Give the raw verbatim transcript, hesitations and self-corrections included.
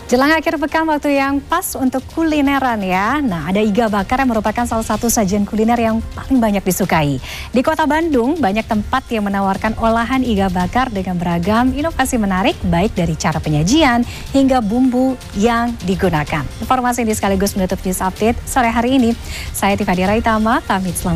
Jelang akhir pekan, waktu yang pas untuk kulineran ya. Nah, ada iga bakar yang merupakan salah satu sajian kuliner yang paling banyak disukai. Di kota Bandung, banyak tempat yang menawarkan olahan iga bakar dengan beragam inovasi menarik, baik dari cara penyajian hingga bumbu yang digunakan. Informasi ini sekaligus menutup news update sore hari ini. Saya Tifadira Itama, pamit selamat.